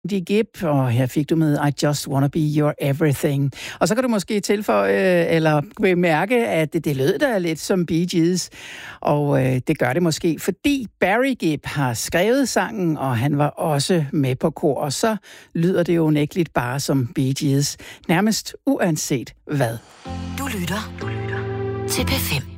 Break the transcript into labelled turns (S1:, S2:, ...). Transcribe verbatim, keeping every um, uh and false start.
S1: Andy Gibb, og her fik du med I Just Wanna Be Your Everything. Og så kan du måske tilføje, eller bemærke, at det, det lød da lidt som Bee Gees, og øh, det gør det måske, fordi Barry Gibb har skrevet sangen, og han var også med på kor, og så lyder det jo unægteligt bare som Bee Gees, nærmest uanset hvad.
S2: Du lytter, du lytter til P fem.